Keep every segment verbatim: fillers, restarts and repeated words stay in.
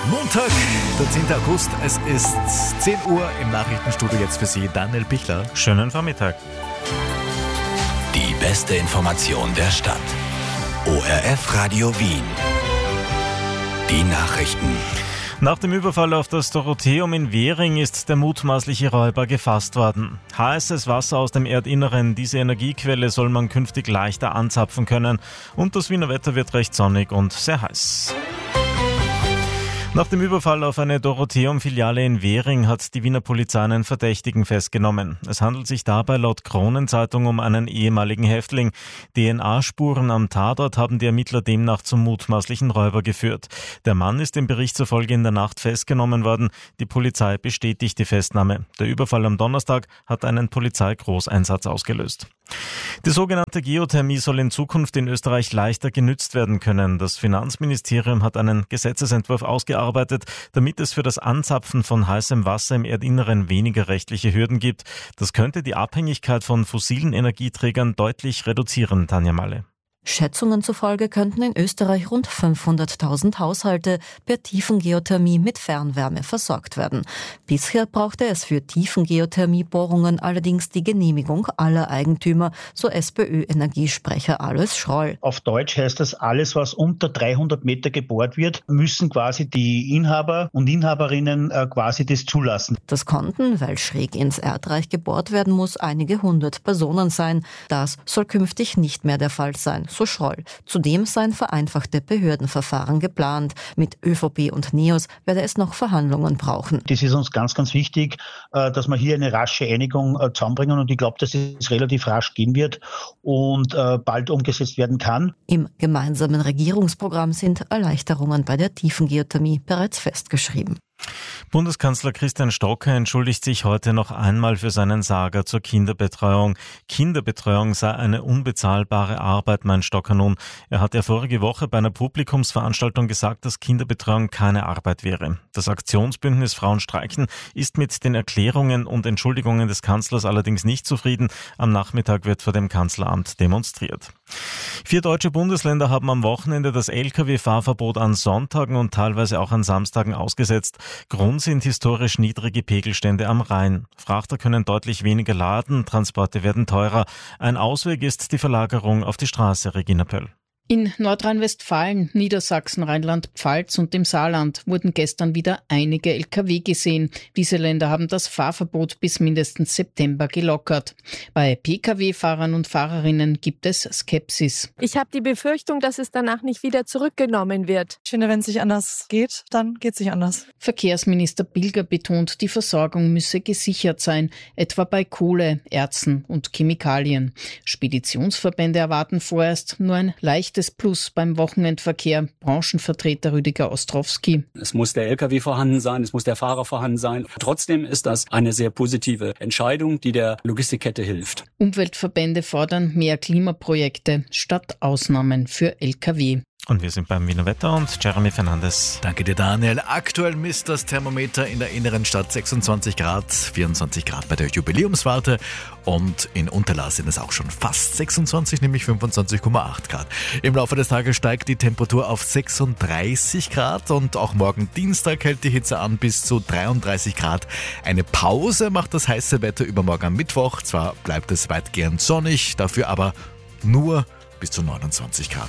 Montag, der zehnte August, es ist zehn Uhr im Nachrichtenstudio, jetzt für Sie Daniel Pichler. Schönen Vormittag. Die beste Information der Stadt. O R F Radio Wien. Die Nachrichten. Nach dem Überfall auf das Dorotheum in Währing ist der mutmaßliche Räuber gefasst worden. Heißes Wasser aus dem Erdinneren, diese Energiequelle soll man künftig leichter anzapfen können. Und das Wiener Wetter wird recht sonnig und sehr heiß. Nach dem Überfall auf eine Dorotheum-Filiale in Währing hat die Wiener Polizei einen Verdächtigen festgenommen. Es handelt sich dabei laut Kronenzeitung um einen ehemaligen Häftling. D N A-Spuren am Tatort haben die Ermittler demnach zum mutmaßlichen Räuber geführt. Der Mann ist dem Bericht zufolge in der Nacht festgenommen worden. Die Polizei bestätigt die Festnahme. Der Überfall am Donnerstag hat einen Polizeigroßeinsatz ausgelöst. Die sogenannte Geothermie soll in Zukunft in Österreich leichter genützt werden können. Das Finanzministerium hat einen Gesetzesentwurf ausgearbeitet, damit es für das Anzapfen von heißem Wasser im Erdinneren weniger rechtliche Hürden gibt. Das könnte die Abhängigkeit von fossilen Energieträgern deutlich reduzieren, Tanja Malle. Schätzungen zufolge könnten in Österreich rund fünfhunderttausend Haushalte per Tiefengeothermie mit Fernwärme versorgt werden. Bisher brauchte es für Tiefengeothermiebohrungen allerdings die Genehmigung aller Eigentümer, so SPÖ-Energiesprecher Alois Schroll. Auf Deutsch heißt das, alles was unter dreihundert Meter gebohrt wird, müssen quasi die Inhaber und Inhaberinnen äh, quasi das zulassen. Das konnten, weil schräg ins Erdreich gebohrt werden muss, einige hundert Personen sein. Das soll künftig nicht mehr der Fall sein. So Schroll. Zudem seien vereinfachte Behördenverfahren geplant. Mit ÖVP und NEOS werde es noch Verhandlungen brauchen. Das ist uns ganz, ganz wichtig, dass wir hier eine rasche Einigung zusammenbringen und ich glaube, dass es relativ rasch gehen wird und bald umgesetzt werden kann. Im gemeinsamen Regierungsprogramm sind Erleichterungen bei der Tiefengeothermie bereits festgeschrieben. Bundeskanzler Christian Stocker entschuldigt sich heute noch einmal für seinen Saga zur Kinderbetreuung. Kinderbetreuung sei eine unbezahlbare Arbeit, meint Stocker nun. Er hat ja vorige Woche bei einer Publikumsveranstaltung gesagt, dass Kinderbetreuung keine Arbeit wäre. Das Aktionsbündnis Frauen streiken ist mit den Erklärungen und Entschuldigungen des Kanzlers allerdings nicht zufrieden. Am Nachmittag wird vor dem Kanzleramt demonstriert. Vier deutsche Bundesländer haben am Wochenende das L K W-Fahrverbot an Sonntagen und teilweise auch an Samstagen ausgesetzt. Grund sind historisch niedrige Pegelstände am Rhein. Frachter können deutlich weniger laden, Transporte werden teurer. Ein Ausweg ist die Verlagerung auf die Straße, Regina Pöll. In Nordrhein-Westfalen, Niedersachsen, Rheinland-Pfalz und dem Saarland wurden gestern wieder einige L K W gesehen. Diese Länder haben das Fahrverbot bis mindestens September gelockert. Bei P K W-Fahrern und Fahrerinnen gibt es Skepsis. Ich habe die Befürchtung, dass es danach nicht wieder zurückgenommen wird. Ich finde, wenn es nicht anders geht, dann geht es nicht anders. Verkehrsminister Bilger betont, die Versorgung müsse gesichert sein, etwa bei Kohle, Erzen und Chemikalien. Speditionsverbände erwarten vorerst nur ein leichtes Plus beim Wochenendverkehr. Branchenvertreter Rüdiger Ostrowski. Es muss der L K W vorhanden sein, es muss der Fahrer vorhanden sein. Trotzdem ist das eine sehr positive Entscheidung, die der Logistikkette hilft. Umweltverbände fordern mehr Klimaprojekte statt Ausnahmen für L K W. Und wir sind beim Wiener Wetter und Jeremy Fernandes. Danke dir, Daniel. Aktuell misst das Thermometer in der inneren Stadt sechsundzwanzig Grad, vierundzwanzig Grad bei der Jubiläumswarte und in Unterlaa sind es auch schon fast sechsundzwanzig, nämlich fünfundzwanzig Komma acht Grad. Im Laufe des Tages steigt die Temperatur auf sechsunddreißig Grad und auch morgen Dienstag hält die Hitze an bis zu dreiunddreißig Grad. Eine Pause macht das heiße Wetter übermorgen am Mittwoch. Zwar bleibt es weitgehend sonnig, dafür aber nur bis zu neunundzwanzig Grad.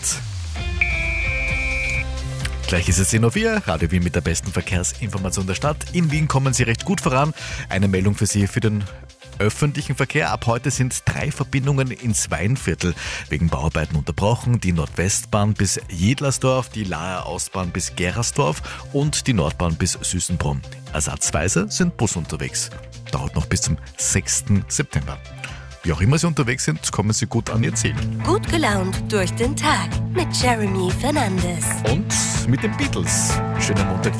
Gleich ist es zehn Uhr vier, Radio Wien mit der besten Verkehrsinformation der Stadt. In Wien kommen Sie recht gut voran. Eine Meldung für Sie für den öffentlichen Verkehr. Ab heute sind drei Verbindungen ins Weinviertel wegen Bauarbeiten unterbrochen. Die Nordwestbahn bis Jedlersdorf, die Laaer Ostbahn bis Gerasdorf und die Nordbahn bis Süßenbrunn. Ersatzweise sind Busse unterwegs. Dauert noch bis zum sechsten September. Wie auch immer Sie unterwegs sind, kommen Sie gut an Ihr Ziel. Gut gelaunt durch den Tag mit Jeremy Fernandes. Und mit den Beatles. Schönen Montag.